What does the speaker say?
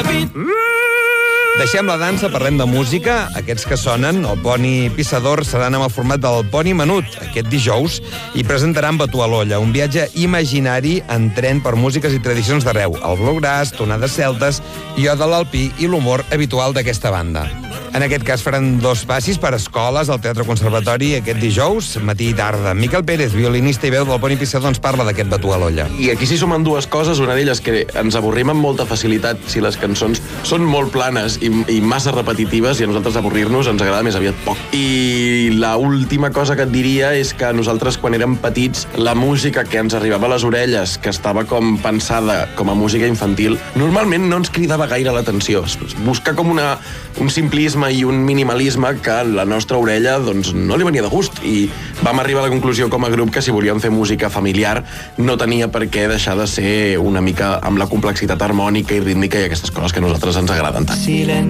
Deixem la dansa, parlem de música. Aquests que sonen, el Poni Pissador, seran amb el format del Poni Menut aquest dijous i presentaran Batuar l'Olla, un viatge imaginari en tren per músiques i tradicions d'arreu. El bluegrass, tonades celtes, iode l'alpí i l'humor habitual d'aquesta banda. En aquest cas faran 2 passis per escoles al Teatre Conservatori aquest dijous, matí i tarda. Miquel Pérez, violinista i veu del Poni Pissador, ens parla d'aquest Batuar l'Olla. I aquí s'hi sumen 2 coses, una d'elles que ens avorrim amb molta facilitat si les cançons són molt planes i massa repetitives, i a nosaltres avorrir-nos ens agrada més aviat poc. I l'última cosa que et diria és que nosaltres, quan érem petits, la música que ens arribava a les orelles, que estava com pensada com a música infantil, normalment no ens cridava gaire l'atenció. Busca com un simplisme i un minimalisme que a la nostra orella doncs, no li venia de gust, i vam arribar a la conclusió com a grup que si volíem fer música familiar no tenia per què deixar de ser una mica amb la complexitat harmònica i rítmica i aquestes coses que a nosaltres ens agraden tant.